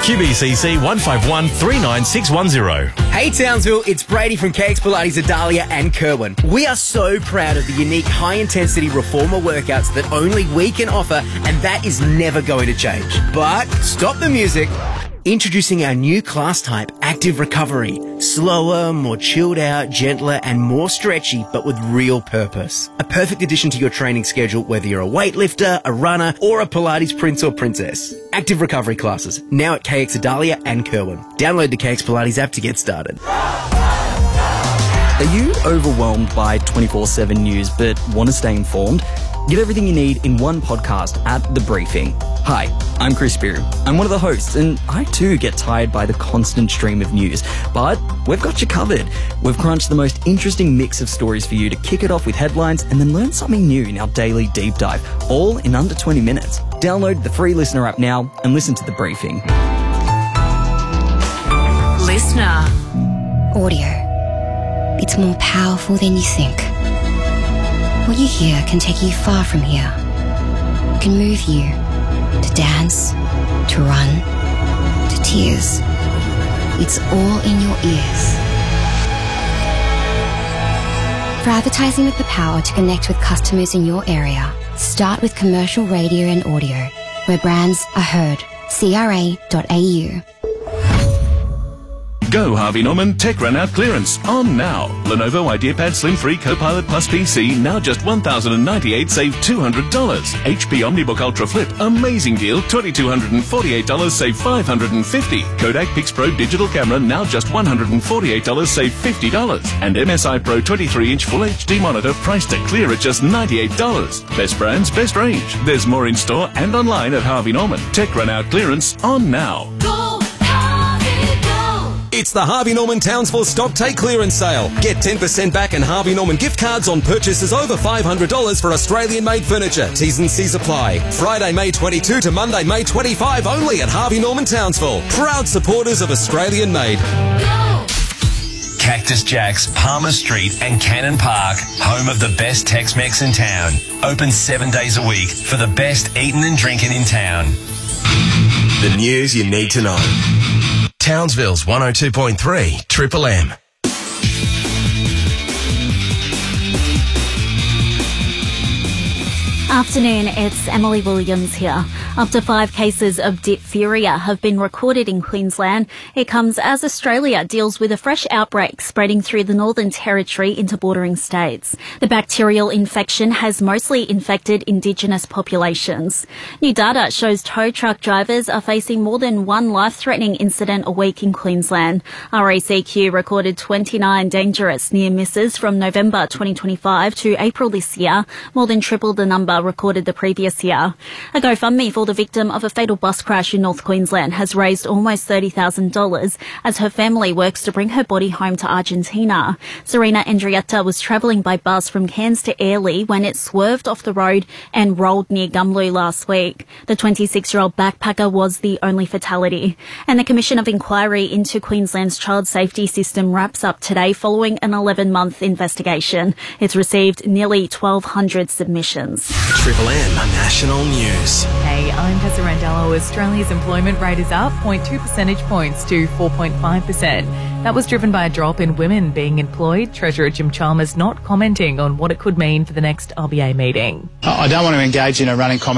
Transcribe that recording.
QBCC 151 39610. Hey Townsville, it's Brady from KX Pilates Adalia and Kerwin. We are so proud of the unique high-intensity reformer workouts that only we can offer, and that is never going to change. But stop the music. Introducing our new class type, Active Recovery. Slower, more chilled out, gentler and more stretchy, but with real purpose. A perfect addition to your training schedule, whether you're a weightlifter, a runner or a Pilates prince or princess. Active Recovery classes, now at KX Adalia and Kerwin. Download the KX Pilates app to get started. Are you overwhelmed by 24/7 news but want to stay informed? Get everything you need in one podcast at The Briefing. Hi, I'm Chris Spear. I'm one of the hosts, and I too get tired by the constant stream of news. But we've got you covered. We've crunched the most interesting mix of stories for you to kick it off with headlines and then learn something new in our daily deep dive, all in under 20 minutes. Download the free Listener app now and listen to The Briefing. Listener. Audio. It's more powerful than you think. What you hear can take you far from here. It can move you to dance, to run, to tears. It's all in your ears. For advertising with the power to connect with customers in your area, start with commercial radio and audio, where brands are heard. CRA.au. Go Harvey Norman Tech Run Out Clearance on now. Lenovo IdeaPad Slim 3 Copilot Plus PC now just $1,098, save $200. HP OmniBook Ultra Flip, amazing deal, $2,248, save $550. Kodak Pix-Pro Digital Camera now just $148, save $50. And MSI Pro 23-inch Full HD monitor priced at clear at just $98. Best brands, best range. There's more in store and online at Harvey Norman. Tech Run Out Clearance on now. It's the Harvey Norman Townsville Stock Take Clearance Sale. Get 10% back and Harvey Norman gift cards on purchases over $500 for Australian-made furniture. T's and C's apply. Friday, May 22 to Monday, May 25 only at Harvey Norman Townsville. Proud supporters of Australian-made. Cactus Jack's, Palmer Street and Cannon Park, home of the best Tex-Mex in town. Open 7 days a week for the best eating and drinking in town. The news you need to know. Townsville's 102.3 Triple M. Afternoon, it's Emily Williams here. Up to 5 cases of diphtheria have been recorded in Queensland. It comes as Australia deals with a fresh outbreak spreading through the Northern Territory into bordering states. The bacterial infection has mostly infected Indigenous populations. New data shows tow truck drivers are facing more than one life-threatening incident a week in Queensland. RACQ recorded 29 dangerous near misses from November 2025 to April this year, more than triple the number recorded the previous year. A GoFundMe for the victim of a fatal bus crash in North Queensland has raised almost $30,000 as her family works to bring her body home to Argentina. Serena Andrietta was travelling by bus from Cairns to Airlie when it swerved off the road and rolled near Gumloo last week. The 26-year-old backpacker was the only fatality. And the Commission of Inquiry into Queensland's child safety system wraps up today following an 11-month investigation. It's received nearly 1,200 submissions. Triple M National News. Hey, I'm Tessa Randello. Australia's employment rate is up 0.2 percentage points to 4.5%. That was driven by a drop in women being employed. Treasurer Jim Chalmers not commenting on what it could mean for the next RBA meeting. I don't want to engage in a running comment